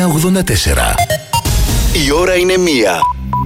984. Η ώρα είναι 1.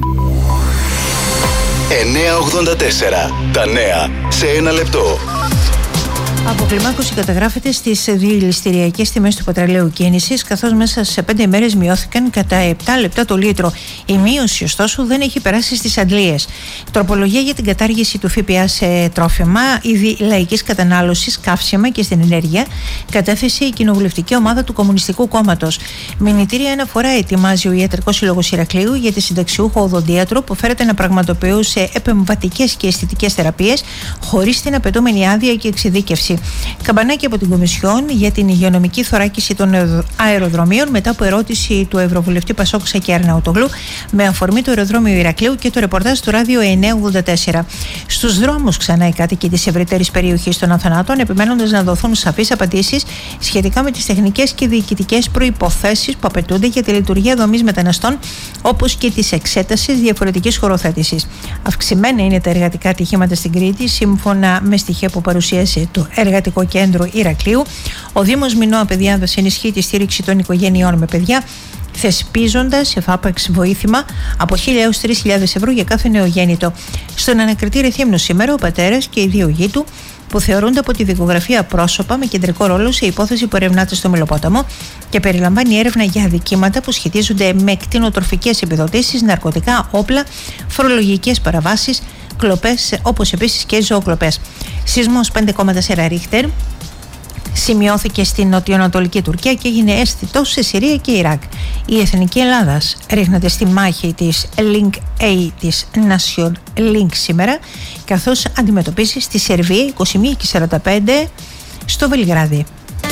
984. Τα νέα σε 1 λεπτό. Αποκλιμάκωση καταγράφεται στις δηληστηριακές τιμές του πετρελαίου κίνησης, καθώς μέσα σε 5 ημέρες μειώθηκαν κατά 7 λεπτά το λίτρο. Η μείωση, ωστόσο, δεν έχει περάσει στις αντλίες. Τροπολογία για την κατάργηση του ΦΠΑ σε τρόφιμα, είδη λαϊκής κατανάλωσης, καύσιμα και στην ενέργεια, κατέθεσε η κοινοβουλευτική ομάδα του Κομμουνιστικού Κόμματος. Μηνυτήρια αναφορά ετοιμάζει ο Ιατρικός Σύλλογος Ηρακλείου για τη συνταξιούχο οδοντίατρο που φέρεται να πραγματοποιούσε επεμβατικές και αισθητικές θεραπείες χωρίς την απαιτούμενη άδεια και εξειδίκευση. Καμπανάκι από την Κομισιόν για την υγειονομική θωράκιση των αεροδρομίων μετά από ερώτηση του Ευρωβουλευτή Πασόκ Σάκη Αρναουτογλου με αφορμή το αεροδρόμιο Ηρακλείου και το ρεπορτάζ του Ράδιο 984. Στους δρόμους ξανά οι κάτοικοι της ευρύτερης περιοχής των Αθανάτων, επιμένοντας να δοθούν σαφείς απαντήσεις σχετικά με τις τεχνικές και διοικητικές προϋποθέσεις που απαιτούνται για τη λειτουργία δομής μεταναστών, όπως και της εξέτασης διαφορετικής χωροθέτησης. Αυξημένα είναι τα εργατικά ατυχήματα στην Κρήτη, σύμφωνα με στοιχεία που παρουσίασε το Εργατικό Κέντρο Ηρακλείου. Ο Δήμος Μινώα Παιδιάδας ενισχύει τη στήριξη των οικογενειών με παιδιά, θεσπίζοντας εφάπαξ βοήθημα από 1.000 έως 3.000 ευρώ για κάθε νεογέννητο. Στον ανακριτή Ρεθύμνου σήμερα, ο πατέρας και οι 2 γη του, που θεωρούνται από τη δικογραφία πρόσωπα με κεντρικό ρόλο σε υπόθεση που ερευνάται στο Μελοπόταμο και περιλαμβάνει έρευνα για αδικήματα που σχετίζονται με κτηνοτροφικές επιδοτήσεις, ναρκωτικά, όπλα, φορολογικές παραβάσεις, κλοπές, όπως επίσης και ζωοκλοπές. Σεισμός 5,4 Ρίχτερ σημειώθηκε στην νοτιοανατολική Τουρκία και έγινε αίσθητος σε Συρία και Ιράκ. Η Εθνική Ελλάδας ρίχνεται στη μάχη της Link A της Nation Link σήμερα, καθώς αντιμετωπίσει στη Σερβία 21:45 στο Βελιγράδι.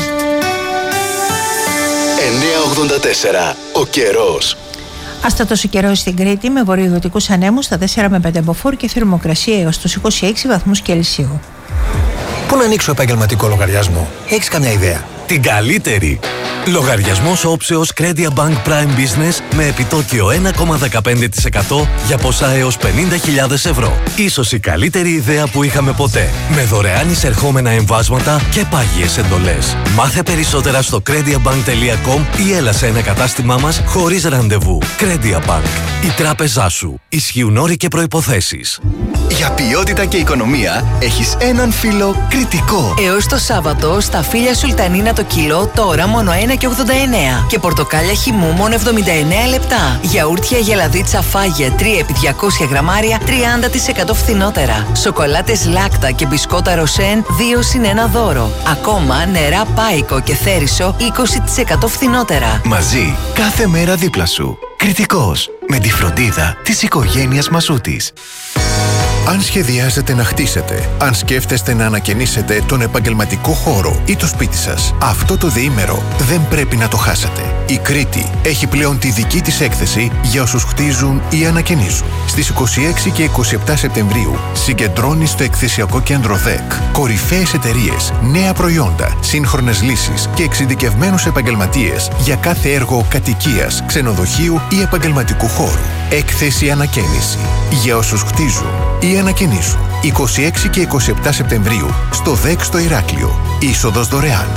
984. Ο καιρός. Άστατος ο καιρός στην Κρήτη με βορειοδυτικούς ανέμους στα 4 με 5 μποφόρ και θερμοκρασία έως τους 26 βαθμούς Κελσίου. Πού να ανοίξω επαγγελματικό λογαριασμό? Έχεις καμιά ιδέα? Την καλύτερη! Λογαριασμός όψεως Credia Bank Prime Business με επιτόκιο 1,15% για ποσά έως 50.000 ευρώ. Ίσως η καλύτερη ιδέα που είχαμε ποτέ. Με δωρεάν εισερχόμενα εμβάσματα και πάγιες εντολές. Μάθε περισσότερα στο crediabank.com ή έλα σε ένα κατάστημά μας χωρίς ραντεβού. Credia Bank. Η τράπεζά σου. Ισχύουν όροι και προϋποθέσεις. Για ποιότητα και οικονομία έχεις έναν φίλο κριτικό. Έως το Σάββατο στα φύλλα Σουλτανίνα το κιλό τώρα μόνο 1,89 και πορτοκάλια χυμού μόνο 79 λεπτά. Γιαούρτια γελαδίτσα φάγε 3x200 γραμμάρια 30% φθηνότερα. Σοκολάτες Λάκτα και μπισκότα Ροσέν 2+1 δώρο. Ακόμα νερά Πάικο και Θέρισο 20% φθηνότερα. Μαζί κάθε μέρα δίπλα σου. Κριτικός. Με τη φροντίδα της οικογένειας Μασούτης. Αν σχεδιάζετε να χτίσετε, αν σκέφτεστε να ανακαινήσετε τον επαγγελματικό χώρο ή το σπίτι σας, αυτό το διήμερο δεν πρέπει να το χάσετε. Η Κρήτη έχει πλέον τη δική της έκθεση για όσους χτίζουν ή ανακαινίζουν. Στις 26 και 27 Σεπτεμβρίου συγκεντρώνει στο εκθεσιακό κέντρο ΔΕΚ κορυφαίες εταιρείες, νέα προϊόντα, σύγχρονες λύσεις και εξειδικευμένους επαγγελματίες για κάθε έργο κατοικίας, ξενοδοχείου ή επαγγελματικού χώρου. Έκθεση ανακαίνιση για όσους χτίζουν ή ανακαινίζουν. 26 και 27 Σεπτεμβρίου στο ΔΕΚ στο Ηράκλειο. Είσοδος δωρεάν.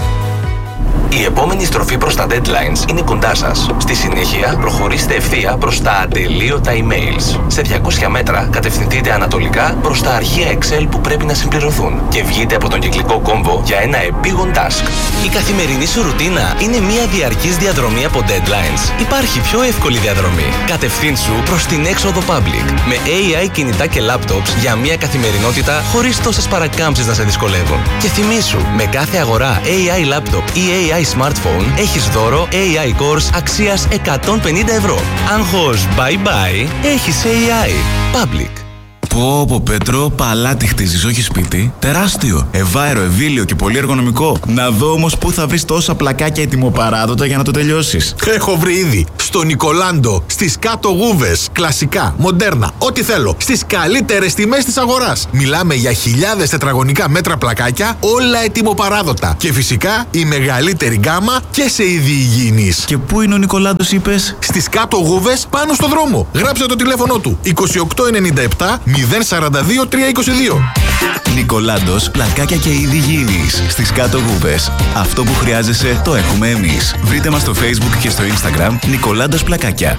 Η επόμενη στροφή προς τα deadlines είναι κοντά σας. Στη συνέχεια, προχωρήστε ευθεία προς τα ατελείωτα emails. Σε 200 μέτρα, κατευθυνθείτε ανατολικά προς τα αρχεία Excel που πρέπει να συμπληρωθούν και βγείτε από τον κυκλικό κόμβο για ένα επίγον task. Η καθημερινή σου ρουτίνα είναι μια διαρκής διαδρομή από deadlines. Υπάρχει πιο εύκολη διαδρομή. Κατευθύνσου προς την έξοδο Public. Με AI κινητά και laptops για μια καθημερινότητα χωρίς τόσες παρακάμψεις να σε δυσκολεύουν. Και θυμήσου, με κάθε αγορά AI laptop ή AI smartphone έχεις δώρο AI Course αξίας 150 ευρώ. Άγχος bye bye, έχεις AI. Public. Πω Πέτρο, παλάτι χτίζεις, όχι σπίτι. Τεράστιο, ευάερο, ευήλιο και πολύ εργονομικό. Να δω όμως πού θα βρεις τόσα πλακάκια ετοιμοπαράδοτα για να το τελειώσεις. Έχω βρει ήδη. Στο Νικολάντο, στις κάτω γούβες. Κλασικά, μοντέρνα, ό,τι θέλω. Στις καλύτερες τιμές της αγοράς. Μιλάμε για χιλιάδες τετραγωνικά μέτρα πλακάκια, όλα ετοιμοπαράδοτα. Και φυσικά η μεγαλύτερη γκάμα και σε είδη υγιεινής. Και πού είναι ο Νικολάντος, είπες? Στις κάτω γούβες, πάνω στο δρόμο. Γράψε το τηλέφωνο του. 2897 Νικολάντος, πλακάκια και είδη γήινης στις κάτω γούβες. Αυτό που χρειάζεσαι το έχουμε εμείς. Βρείτε μας στο Facebook και στο Instagram Νικολάντος Πλακάκια.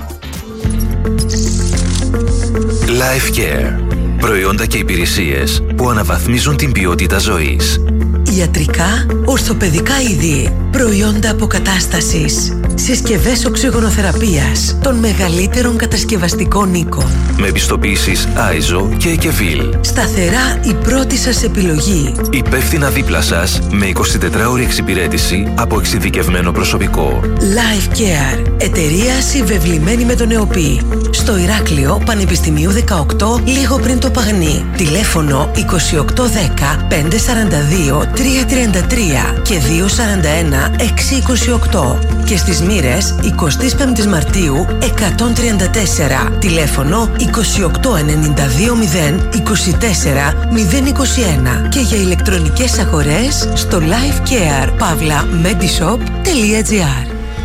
Life Care. Προϊόντα και υπηρεσίες που αναβαθμίζουν την ποιότητα ζωής. Ιατρικά, ορθοπαιδικά είδη, προϊόντα αποκατάστασης, συσκευές οξυγονοθεραπείας των μεγαλύτερων κατασκευαστικών οίκων. Με επιστοποιήσεις ISO και EKVIL. Σταθερά η πρώτη σας επιλογή. Υπεύθυνα δίπλα σας με 24ωρη εξυπηρέτηση από εξειδικευμένο προσωπικό. Life Care. Εταιρεία συμβεβλημένη με τον ΕΟΠΗ. Στο Ηράκλειο Πανεπιστημίου 18, λίγο πριν το Παγνί. Τηλέφωνο 2810 542 333 και 241 628. Και στις Μοίρες 25 Μαρτίου 134. Τηλέφωνο 2892 024 021. Και για ηλεκτρονικές αγορές στο lifecare.medishop.gr.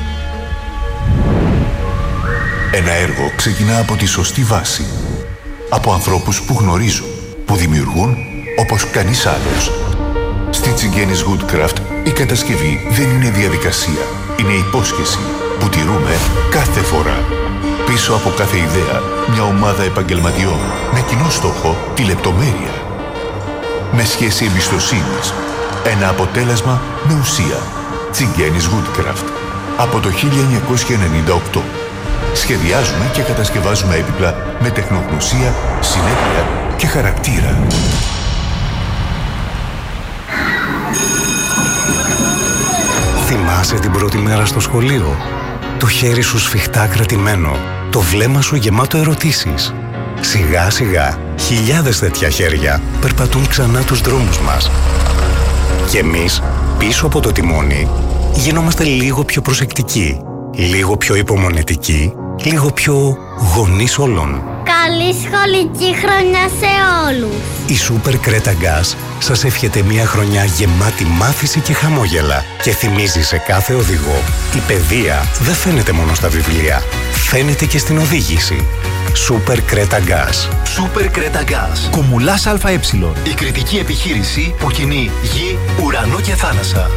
Ένα έργο ξεκινά από τη σωστή βάση. Από ανθρώπους που γνωρίζουν, που δημιουργούν όπως κανείς άλλος. Στη Τσιγκένης Woodcraft η κατασκευή δεν είναι διαδικασία. Είναι υπόσχεση που τηρούμε κάθε φορά. Πίσω από κάθε ιδέα, μια ομάδα επαγγελματιών με κοινό στόχο τη λεπτομέρεια. Με σχέση εμπιστοσύνης. Ένα αποτέλεσμα με ουσία. Τσιγκένης Woodcraft. Από το 1998. Σχεδιάζουμε και κατασκευάζουμε έπιπλα με τεχνογνωσία, συνέπεια και χαρακτήρα. Θυμάσαι την πρώτη μέρα στο σχολείο? Το χέρι σου σφιχτά κρατημένο, το βλέμμα σου γεμάτο ερωτήσεις. Σιγά σιγά, χιλιάδες τέτοια χέρια περπατούν ξανά τους δρόμους μας. Και εμείς, πίσω από το τιμόνι, γινόμαστε λίγο πιο προσεκτικοί, λίγο πιο υπομονετικοί, λίγο πιο γονείς όλων. Καλή σχολική χρονιά σε όλους! Η Super Creta Gas σας εύχεται μια χρονιά γεμάτη μάθηση και χαμόγελα και θυμίζει σε κάθε οδηγό: η παιδεία δεν φαίνεται μόνο στα βιβλία, φαίνεται και στην οδήγηση. Super Creta Gas. Super Creta Gas. Κομουλάς ΑΕ. Η κριτική επιχείρηση που κινεί γη, ουρανό και θάλασσα.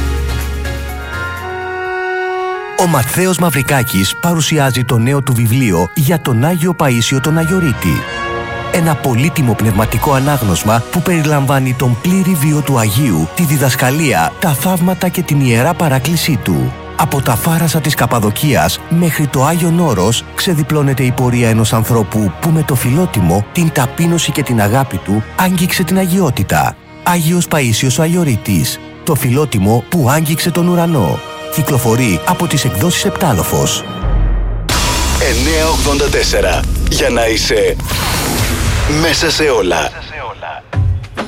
Ο Ματθαίος Μαυρικάκης παρουσιάζει το νέο του βιβλίο για τον Άγιο Παΐσιο τον Αγιορείτη. Ένα πολύτιμο πνευματικό ανάγνωσμα που περιλαμβάνει τον πλήρη βίο του Αγίου, τη διδασκαλία, τα θαύματα και την ιερά παράκλησή του. Από τα φάρασα της Καπαδοκίας μέχρι το Άγιον Όρος ξεδιπλώνεται η πορεία ενός ανθρώπου που με το φιλότιμο, την ταπείνωση και την αγάπη του άγγιξε την αγιότητα. Άγιος Παΐσιος ο Αγιορείτης. Το φιλότιμο που άγγιξε τον ουρανό. Κυκλοφορεί από τις εκδόσεις Επτάλοφος. 984. Για να είσαι μέσα σε όλα.